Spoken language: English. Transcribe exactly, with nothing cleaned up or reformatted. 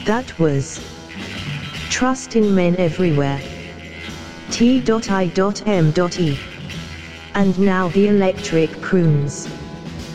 That was Trust in Men Everywhere. T I M E. And now the Electric Prunes.